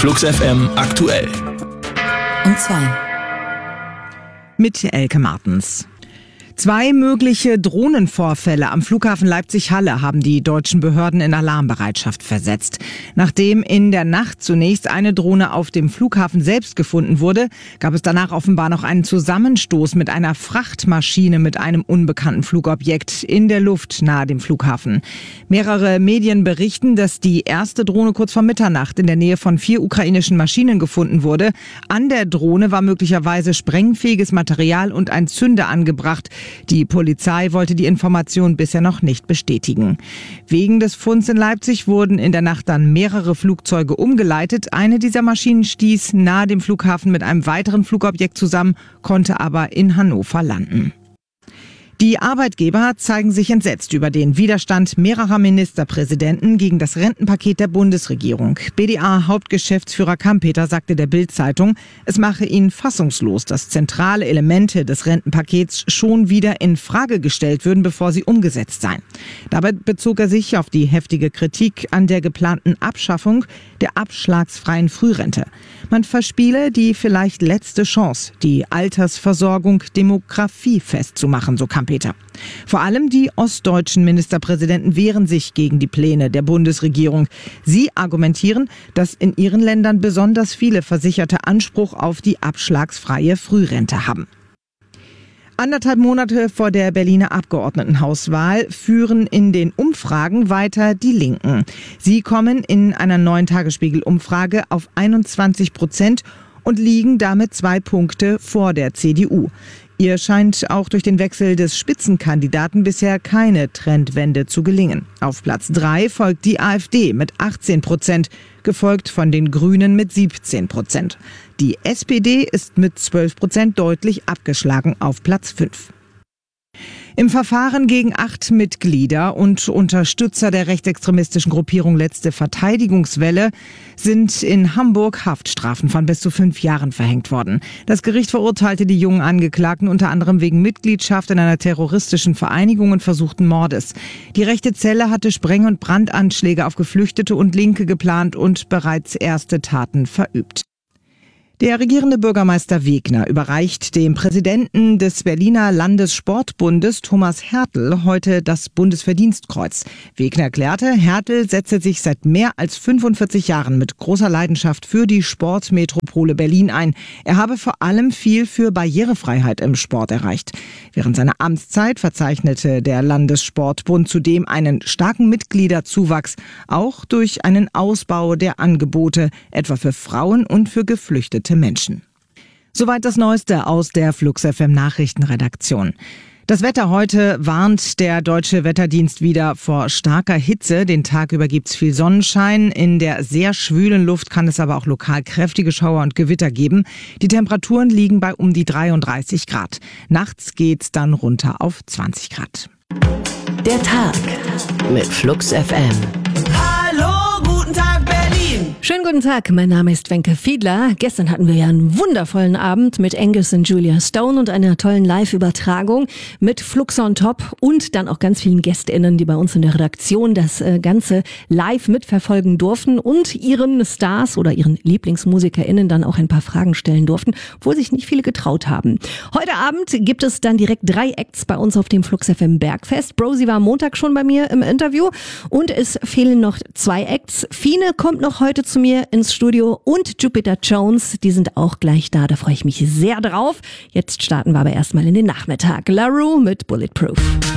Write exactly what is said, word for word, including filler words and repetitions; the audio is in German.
Flux F M aktuell. Um zwei. Mit Elke Martens. Zwei mögliche Drohnenvorfälle am Flughafen Leipzig-Halle haben die deutschen Behörden in Alarmbereitschaft versetzt. Nachdem in der Nacht zunächst eine Drohne auf dem Flughafen selbst gefunden wurde, gab es danach offenbar noch einen Zusammenstoß mit einer Frachtmaschine mit einem unbekannten Flugobjekt in der Luft nahe dem Flughafen. Mehrere Medien berichten, dass die erste Drohne kurz vor Mitternacht in der Nähe von vier ukrainischen Maschinen gefunden wurde. An der Drohne war möglicherweise sprengfähiges Material und ein Zünder angebracht. Die Polizei wollte die Information bisher noch nicht bestätigen. Wegen des Funds in Leipzig wurden in der Nacht dann mehrere Flugzeuge umgeleitet. Eine dieser Maschinen stieß nahe dem Flughafen mit einem weiteren Flugobjekt zusammen, konnte aber in Hannover landen. Die Arbeitgeber zeigen sich entsetzt über den Widerstand mehrerer Ministerpräsidenten gegen das Rentenpaket der Bundesregierung. B D A-Hauptgeschäftsführer Kampeter sagte der Bild-Zeitung, es mache ihn fassungslos, dass zentrale Elemente des Rentenpakets schon wieder in Frage gestellt würden, bevor sie umgesetzt seien. Dabei bezog er sich auf die heftige Kritik an der geplanten Abschaffung der abschlagsfreien Frührente. Man verspiele die vielleicht letzte Chance, die Altersversorgung demografiefest zu machen, so Kampeter. Peter. Vor allem die ostdeutschen Ministerpräsidenten wehren sich gegen die Pläne der Bundesregierung. Sie argumentieren, dass in ihren Ländern besonders viele Versicherte Anspruch auf die abschlagsfreie Frührente haben. Anderthalb Monate vor der Berliner Abgeordnetenhauswahl führen in den Umfragen weiter die Linken. Sie kommen in einer neuen Tagesspiegel-Umfrage auf einundzwanzig Prozent und liegen damit zwei Punkte vor der C D U. Ihr scheint auch durch den Wechsel des Spitzenkandidaten bisher keine Trendwende zu gelingen. Auf Platz drei folgt die AfD mit achtzehn Prozent, gefolgt von den Grünen mit siebzehn Prozent. Die S P D ist mit zwölf Prozent deutlich abgeschlagen auf Platz fünf. Im Verfahren gegen acht Mitglieder und Unterstützer der rechtsextremistischen Gruppierung Letzte Verteidigungswelle sind in Hamburg Haftstrafen von bis zu fünf Jahren verhängt worden. Das Gericht verurteilte die jungen Angeklagten unter anderem wegen Mitgliedschaft in einer terroristischen Vereinigung und versuchten Mordes. Die rechte Zelle hatte Spreng- und Brandanschläge auf Geflüchtete und Linke geplant und bereits erste Taten verübt. Der regierende Bürgermeister Wegner überreicht dem Präsidenten des Berliner Landessportbundes Thomas Hertel heute das Bundesverdienstkreuz. Wegner erklärte, Hertel setze sich seit mehr als fünfundvierzig Jahren mit großer Leidenschaft für die Sportmetropole Berlin ein. Er habe vor allem viel für Barrierefreiheit im Sport erreicht. Während seiner Amtszeit verzeichnete der Landessportbund zudem einen starken Mitgliederzuwachs, auch durch einen Ausbau der Angebote, etwa für Frauen und für Geflüchtete Menschen. Soweit das Neueste aus der Flux F M Nachrichtenredaktion. Das Wetter heute warnt der Deutsche Wetterdienst wieder vor starker Hitze. Den Tag über gibt's viel Sonnenschein. In der sehr schwülen Luft kann es aber auch lokal kräftige Schauer und Gewitter geben. Die Temperaturen liegen bei um die dreiunddreißig Grad. Nachts geht's dann runter auf zwanzig Grad. Der Tag mit Flux F M. Hallo, guten Tag Berlin! Schönen guten Tag, mein Name ist Wenke Fiedler. Gestern hatten wir ja einen wundervollen Abend mit Angus und Julia Stone und einer tollen Live-Übertragung mit Flux on Top und dann auch ganz vielen GästInnen, die bei uns in der Redaktion das äh, Ganze live mitverfolgen durften und ihren Stars oder ihren LieblingsmusikerInnen dann auch ein paar Fragen stellen durften, obwohl sich nicht viele getraut haben. Heute Abend gibt es dann direkt drei Acts bei uns auf dem Flux F M Bergfest. Brosi war am Montag schon bei mir im Interview und es fehlen noch zwei Acts. Fine kommt noch heute zu mir ins Studio und Jupiter Jones, die sind auch gleich da, da freue ich mich sehr drauf. Jetzt starten wir aber erstmal in den Nachmittag. La Rue mit Bulletproof.